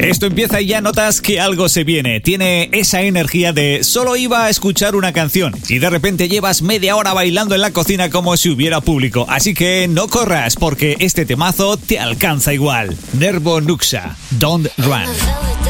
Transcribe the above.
Esto empieza y ya notas que algo se viene. Tiene esa energía de solo iba a escuchar una canción y de repente llevas media hora bailando en la cocina como si hubiera público. Así que no corras porque este temazo te alcanza igual. Nervo Nuxa, Don't Run.